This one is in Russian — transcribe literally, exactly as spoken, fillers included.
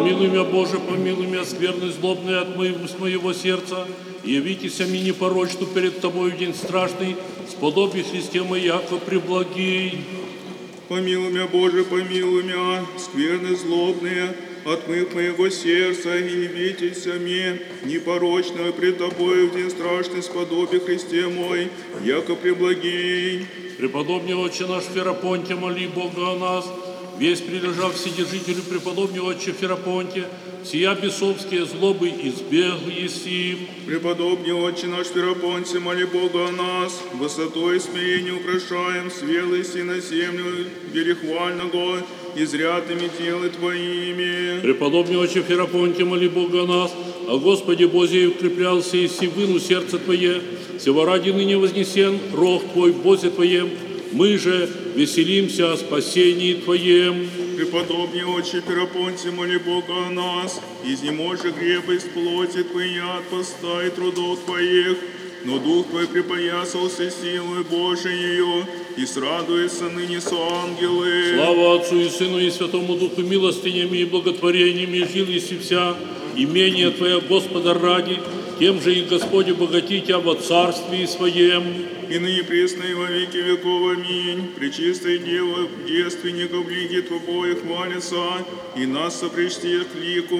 Помилуй меня, Боже, помилуй меня, скверный, злобный от моего, с моего сердца. Явитесь мне непорочну перед Тобою в день страшный, сподоби Христе мой, яко преблагий. Помилуй меня, Боже, помилуй меня, скверны злобные, отмыв моего сердца, и явитесь мне, непорочного пред Тобою в день страшный, сподоби Христе мой, яко преблагий. Преподобный Отче наш Ферапонте, моли Бога о нас, весь прилежав вседержителю преподобный Отче Ферапонте, сия бесовские злобы избег еси. Преподобный Отче наш Ферапонте, моли Бога о нас, высотой смирения украшаем, свелость и на землю верехвального, изрядными телы Твоими. Преподобный Отче Ферапонте, моли Бога о нас, о Господе Бозе укреплялся и сивыну сердце Твое, сего ради ныне вознесен рог Твой в Бозе Твоем, мы же веселимся о спасении Твоем. Преподобный Отче Ферапонте, моли Бога о нас, изнеможи крепость плоти Твоя от поста и трудов Твоих, но Дух Твой припоясался силой Божией, и срадуется ныне со ангелы. Слава Отцу и Сыну и Святому Духу, милостынями и благотворениями жились и вся, имение Твое, Господа, ради, тем же и Господь обогати Тебя во Царствии Своем. И ныне пресно и во веки веков. Аминь. Пречистая Дева, девственников лиги Твоих молится, и нас сопричти к лику